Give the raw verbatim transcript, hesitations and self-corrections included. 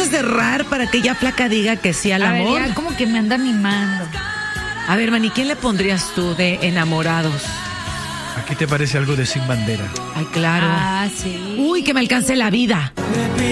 a cerrar para que ya flaca diga que sí al A ver, amor? ya como que me anda mimando. A ver, Manny, ¿quién le pondrías tú de enamorados? ¿A qué te parece algo de Sin Bandera? Ay, claro. Ah, sí. Uy, que me alcance la vida.